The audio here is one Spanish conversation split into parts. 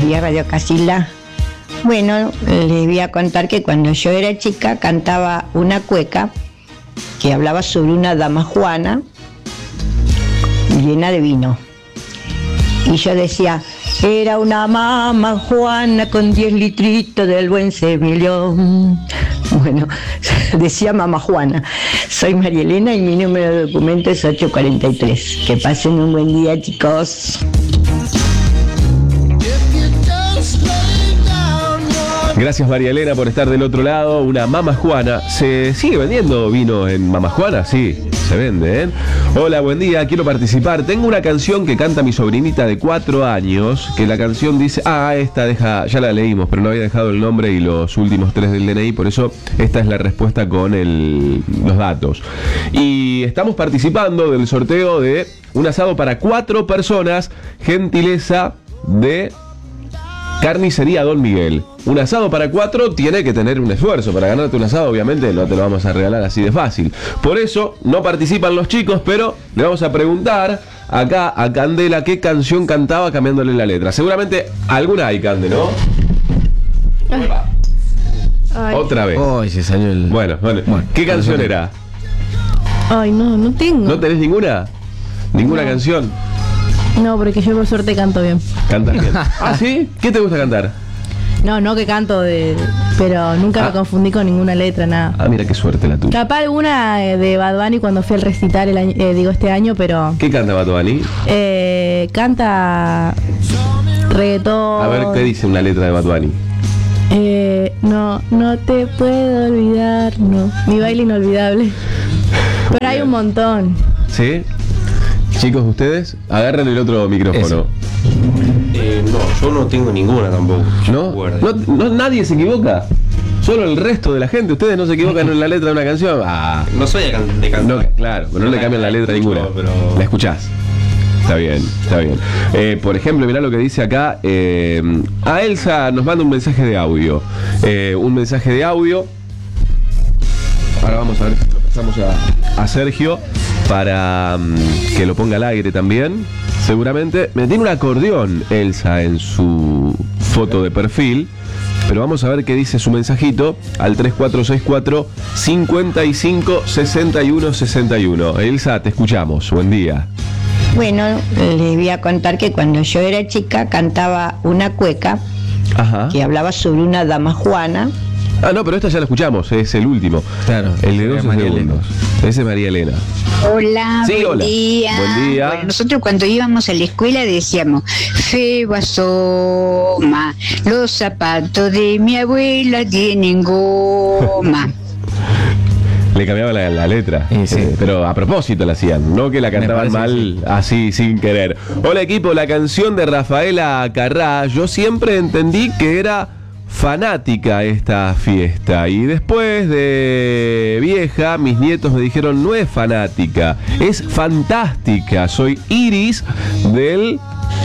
días, Radio Casila. Bueno, les voy a contar que cuando yo era chica cantaba una cueca que hablaba sobre una dama Juana llena de vino. Y yo decía, era una mama Juana con 10 litritos del buen semillón. Bueno, decía mamá Juana. Soy María Elena y mi número de documento es 843. Que pasen un buen día, chicos. Gracias, María Elena, por estar del otro lado. Una Mama Juana. ¿Se sigue vendiendo vino en Mama Juana? Sí, se vende, ¿eh? Hola, buen día, quiero participar. Tengo una canción que canta mi sobrinita de 4 años, que la canción dice... ya la leímos, pero no había dejado el nombre y los últimos 3 del DNI, por eso esta es la respuesta con los datos. Y estamos participando del sorteo de un asado para 4 personas, gentileza de Carnicería Don Miguel. Un asado para 4 tiene que tener un esfuerzo. Para ganarte un asado, obviamente, no te lo vamos a regalar así de fácil. Por eso no participan los chicos, pero le vamos a preguntar acá a Candela qué canción cantaba cambiándole la letra. Seguramente alguna hay, Cande, ¿no? Ay. Otra vez. Ay, se salió el... Bueno. ¿Qué canción era? Ay, no tengo. ¿No tenés ninguna? ¿Ninguna canción? No, porque yo por suerte canto bien. ¿Cantas bien? ¿Ah, sí? ¿Qué te gusta cantar? No que canto pero nunca me confundí con ninguna letra, nada. Ah, mira qué suerte la tuya. Capaz alguna de Bad Bunny cuando fui al recital este año, pero... ¿Qué canta Bad Bunny? Canta reggaetón. A ver, ¿qué dice una letra de Bad Bunny? No te puedo olvidar, no. Mi baile inolvidable. Pero hay un montón. ¿Sí? Chicos, ustedes, agarren el otro micrófono. No, yo no tengo ninguna tampoco. ¿No? ¿Nadie se equivoca? Solo el resto de la gente. ¿Ustedes no se equivocan en la letra de una canción? No soy de cantar. No, claro, pero no le cambian la letra ninguna. Pero... La escuchás. Está bien. Por ejemplo, mirá lo que dice acá. A Elsa nos manda un mensaje de audio. Ahora vamos a ver si lo pasamos a Sergio para que lo ponga al aire también. Seguramente. Tiene un acordeón Elsa en su foto de perfil. Pero vamos a ver qué dice su mensajito al 3464 55 61 61. Elsa, te escuchamos. Buen día. Bueno, les voy a contar que cuando yo era chica cantaba una cueca que hablaba sobre una dama Juana. Ah, no, pero esta ya la escuchamos, es el último. Claro. El de 12 segundos. Ese es María Elena. Hola, sí, buen hola. día. Buen día. Bueno, nosotros cuando íbamos a la escuela decíamos, feo asoma, los zapatos de mi abuela tienen goma. Le cambiaba la letra, sí. Pero a propósito la hacían, no que la cantaban mal así sin querer. Hola equipo, la canción de Rafaela Carrá, yo siempre entendí que era fanática esta fiesta y después de vieja mis nietos me dijeron no es fanática, es fantástica. Soy Iris del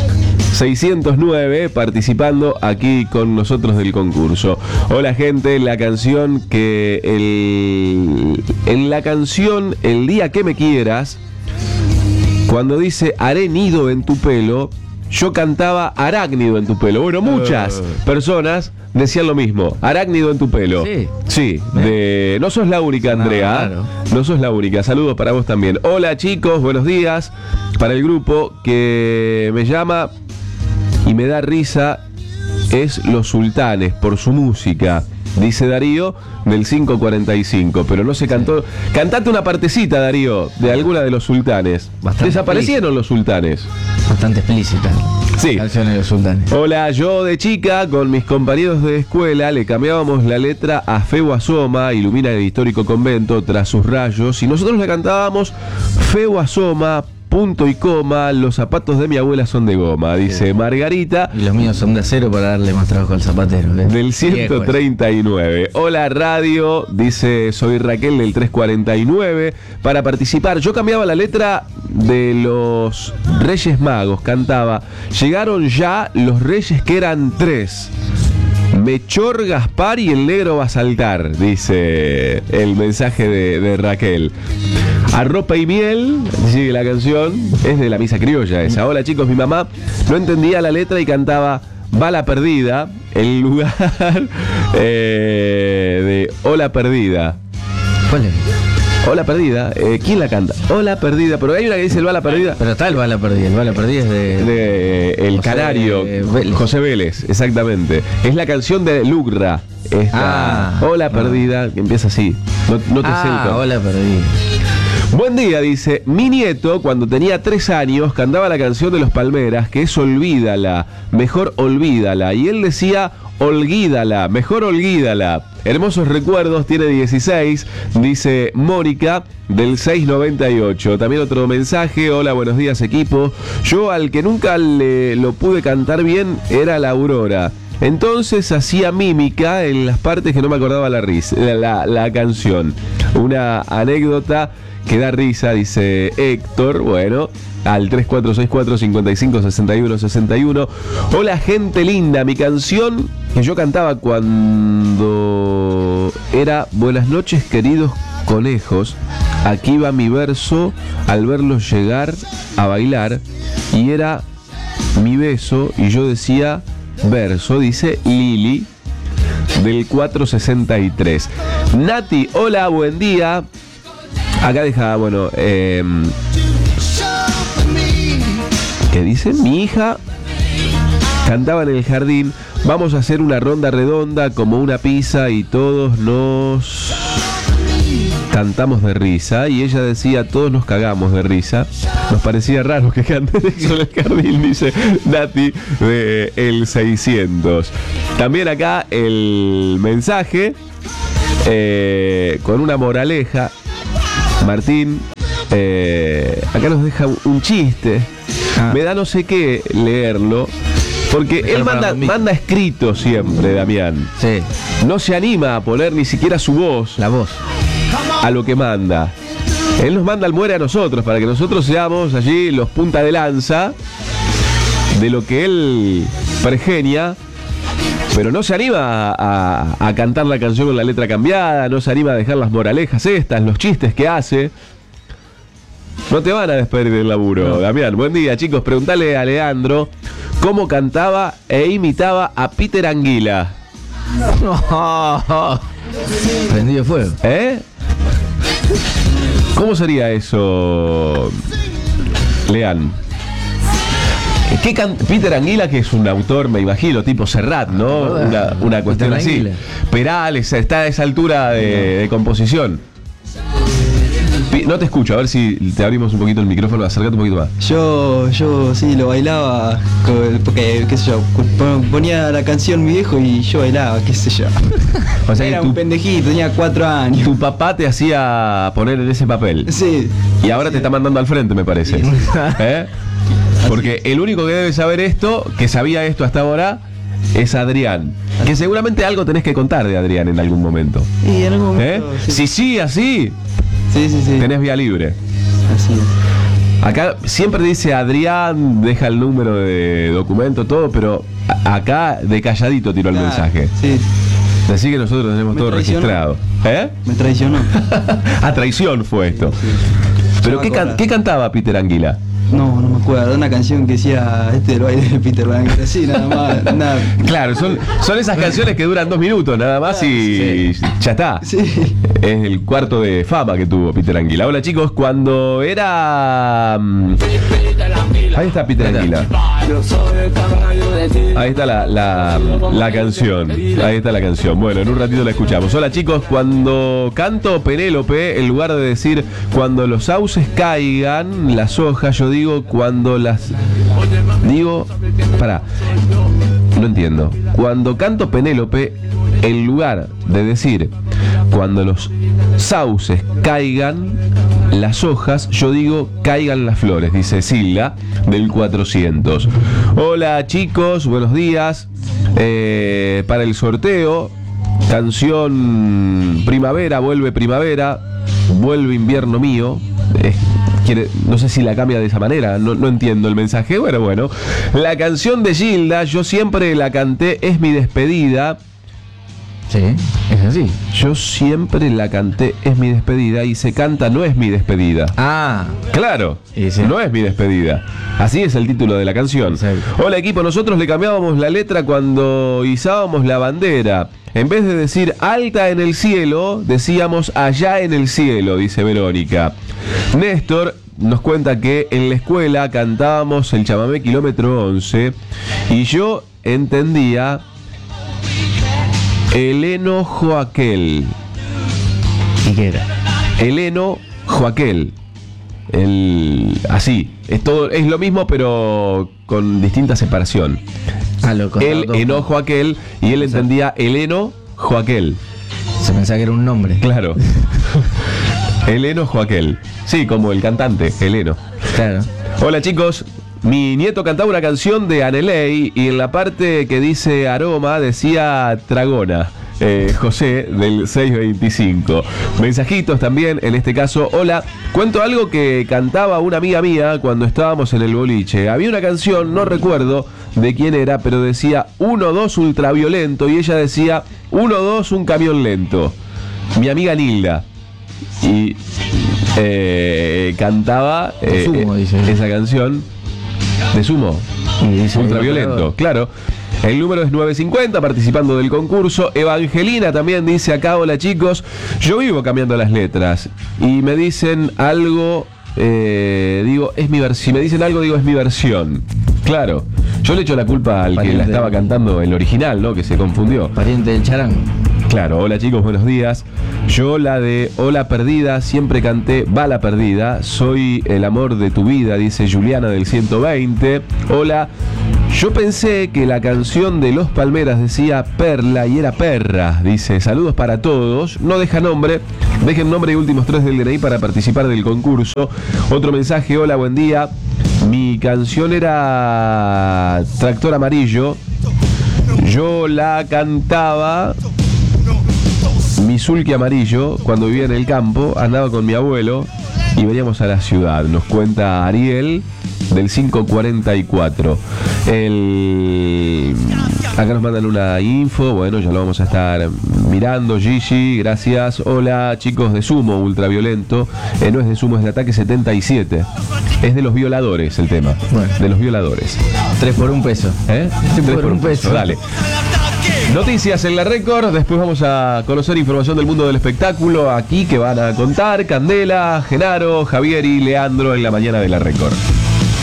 609 participando aquí con nosotros del concurso. Hola gente, la canción que en la canción El día que me quieras, cuando dice haré nido en tu pelo, yo cantaba arácnido en tu pelo. Bueno, muchas personas decían lo mismo, arácnido en tu pelo. Sí, no sos la única, Andrea. Claro. No sos la única. Saludos para vos también. Hola chicos, buenos días. Para el grupo que me llama y me da risa es Los Sultanes por su música, dice Darío del 545, pero no se cantó. Cantate una partecita, Darío, de alguna de Los Sultanes. Desaparecieron Los Sultanes. Bastante explícita. Sí. Canciones de Los Sultanes. Hola, yo de chica con mis compañeros de escuela le cambiábamos la letra a Feo asoma, ilumina el histórico convento tras sus rayos, y nosotros le cantábamos Feo asoma, punto y coma, los zapatos de mi abuela son de goma, dice Margarita. Y los míos son de acero para darle más trabajo al zapatero. Del 139. Hola radio, dice soy Raquel del 349. Para participar, yo cambiaba la letra de los Reyes Magos, cantaba, llegaron ya los Reyes que eran 3. Melchor, Gaspar y el negro va a saltar, dice el mensaje de Raquel. A ropa y miel, sigue la canción, es de la misa criolla esa. Hola chicos, mi mamá no entendía la letra y cantaba Bala Perdida, el lugar de Ola Perdida. ¿Cuál es? Ola Perdida, ¿quién la canta? Ola Perdida, pero hay una que dice el Bala Perdida. Pero está el Bala Perdida. El Bala Perdida es de El José Canario, Vélez. José Vélez, exactamente. Es la canción de Lugra. Ola Perdida, que empieza así. No te sé el coro. Hola Perdida. Buen día, dice. Mi nieto, cuando tenía 3 años, cantaba la canción de Los Palmeras, que es Olvídala, mejor olvídala. Y él decía, olvídala, mejor olvídala. Hermosos recuerdos, tiene 16, dice Mónica, del 698. También otro mensaje, hola, buenos días equipo. Yo al que nunca lo pude cantar bien era la Aurora. Entonces hacía mímica en las partes que no me acordaba la canción. Una anécdota que da risa, dice Héctor, bueno, al 3464-556161. Hola gente linda, mi canción que yo cantaba cuando era Buenas noches queridos conejos. Aquí va mi verso al verlos llegar a bailar y era mi beso y yo decía verso, dice Lili del 463. Nati, hola, buen día. Acá deja, bueno, ¿qué dice? Mi hija cantaba en el jardín, vamos a hacer una ronda redonda como una pizza y todos nos cantamos de risa. Y ella decía, todos nos cagamos de risa. Nos parecía raro que canten eso en el jardín, dice Nati de El 600. También acá el mensaje con una moraleja. Martín, acá nos deja un chiste. Me da no sé qué leerlo, porque él manda escrito siempre, Damián. Sí. No se anima a poner ni siquiera su voz. La voz. A lo que manda. Él nos manda al muere a nosotros, para que nosotros seamos allí los punta de lanza de lo que él pergenia. Pero no se anima a cantar la canción con la letra cambiada, no se anima a dejar las moralejas estas, los chistes que hace. No te van a despedir del laburo, no. Damián. Buen día, chicos. Preguntale a Leandro cómo cantaba e imitaba a Peter Anguila. Prendido fuego. ¿Cómo sería eso, Lean? Peter Anguila, que es un autor, me imagino, tipo Serrat, ¿no? Una cuestión así. Anguila. Perales, está a esa altura de composición. No te escucho, a ver si te abrimos un poquito el micrófono, acércate un poquito más. Yo sí lo bailaba, porque, qué sé yo, ponía la canción mi viejo y yo bailaba, qué sé yo. O sea, era un pendejito, tenía 4 años. Tu papá te hacía poner en ese papel. Sí. Y ahora te está mandando al frente, me parece. Porque el único que debe saber esto, que sabía esto hasta ahora, es Adrián. Que seguramente algo tenés que contar de Adrián en algún momento. Y en algún momento. Sí, así. Sí. Tenés vía libre. Así es. Acá siempre dice Adrián, deja el número de documento, todo, pero acá de calladito tiró el mensaje. Sí. Así que nosotros tenemos todo registrado. Me traicionó. A traición fue esto. Sí. Pero ¿qué cantaba Peter Anguila? No me acuerdo, una canción que decía del baile de Peter Anguila, así nada más, nada. Claro, son esas canciones que duran 2 minutos nada más y ya está. Sí. Es el cuarto de fama que tuvo Peter Anguila. Hola chicos, cuando era... Ahí está Peter Anguila. Ahí está la canción. Ahí está la canción. Bueno, en un ratito la escuchamos. Hola chicos, cuando canto Penélope, en lugar de decir cuando los sauces caigan las hojas, yo digo cuando las... no entiendo. Cuando canto Penélope, en lugar de decir cuando los sauces caigan las hojas, yo digo caigan las flores, dice Silda del 400. Hola chicos, buenos días. Para el sorteo, canción Primavera, vuelve primavera, vuelve invierno mío. No sé si la cambia de esa manera, no entiendo el mensaje. Bueno, la canción de Gilda, yo siempre la canté, es mi despedida. Sí, es así. Yo siempre la canté Es mi despedida y se canta No es mi despedida. Ah, Claro, Y sí. no es mi despedida. Así es el título de la canción. Exacto. Hola equipo, nosotros le cambiábamos la letra cuando izábamos la bandera. En vez de decir alta en el cielo, decíamos allá en el cielo, dice Verónica. Néstor nos cuenta que en la escuela cantábamos el chamamé kilómetro 11 y yo entendía Eleno Joaquel. ¿y qué era? Eleno Joaquel. Así, es lo mismo pero con distinta separación. Ah, lo contaba Él todo. enojo a aquel y él entendía Eleno Joaquel. Se pensaba que era un nombre. Claro. Eleno Joaquel. Sí, como el cantante, Eleno. Claro. Hola chicos, mi nieto cantaba una canción de Aneley y en la parte que dice aroma decía Tragona. José del 625. Mensajitos también, en este caso. Hola, cuento algo que cantaba una amiga mía cuando estábamos en el boliche. Había una canción, no recuerdo de quién era, pero decía 1-2 ultraviolento y ella decía 1-2 un camión lento. Mi amiga Nilda. Y cantaba De Sumo, dice. esa canción de Sumo. Y dice Ultraviolento, claro. El número es 950, participando del concurso. Evangelina también dice acá, hola chicos, yo vivo cambiando las letras y me dicen algo, digo, es mi versión. Si me dicen algo, digo, es mi versión. Claro, yo le echo la culpa al que Pariente la estaba cantando el original, ¿no? Que se confundió. Pariente del charango. Claro, hola chicos, buenos días. Yo la de Hola Perdida, siempre canté Bala Perdida. Soy el amor de tu vida, dice Juliana del 120. Hola, yo pensé que la canción de Los Palmeras decía Perla y era perra. Dice, saludos para todos. No deja nombre, dejen nombre y últimos 3 del DNI para participar del concurso. Otro mensaje, hola, buen día. Mi canción era Tractor Amarillo. Yo la cantaba Mi sulky amarillo, cuando vivía en el campo, andaba con mi abuelo y veníamos a la ciudad. Nos cuenta Ariel del 544. Acá nos mandan una info, bueno, ya lo vamos a estar mirando. Gigi, gracias. Hola chicos de Sumo, ultraviolento. No es de Sumo, es de Ataque 77. Es de los violadores el tema. Bueno. De los violadores. 3 por un peso. 3 por un peso. Dale. Noticias en la Récord, después vamos a conocer información del mundo del espectáculo aquí que van a contar Candela, Genaro, Javier y Leandro en la mañana de la Récord.